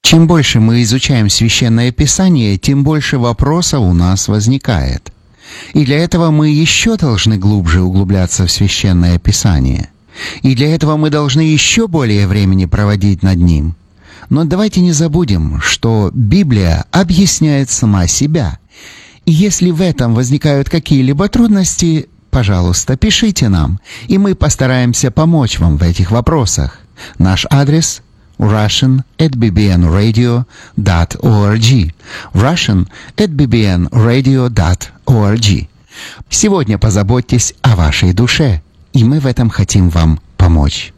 Чем больше мы изучаем Священное Писание, тем больше вопросов у нас возникает. И для этого мы еще должны глубже углубляться в Священное Писание. И для этого мы должны еще более времени проводить над ним. Но давайте не забудем, что Библия объясняет сама себя. И если в этом возникают какие-либо трудности, пожалуйста, пишите нам, и мы постараемся помочь вам в этих вопросах. Наш адрес russian@bbnradio.org russian@bbnradio.org. Сегодня позаботьтесь о вашей душе, и мы в этом хотим вам помочь.